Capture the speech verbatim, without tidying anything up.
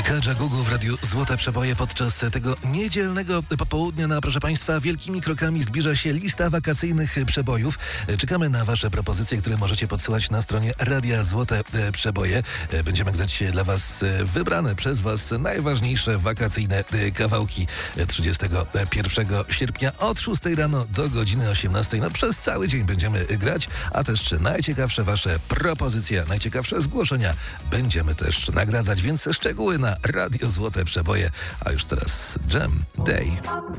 Kajagoogoo w Radiu Złote Przeboje podczas tego niedzielnego popołudnia. No, proszę Państwa, wielkimi krokami zbliża się lista wakacyjnych przebojów. Czekamy na Wasze propozycje, które możecie podsyłać na stronie Radia Złote Przeboje. Będziemy grać dla Was wybrane przez Was najważniejsze wakacyjne kawałki trzydziestego pierwszego sierpnia od szóstej rano do godziny osiemnastej. No, przez cały dzień będziemy grać, a też najciekawsze Wasze propozycje, najciekawsze zgłoszenia będziemy też nagradzać, więc szczegóły na Radio Złote Przeboje. A już teraz Jam Day.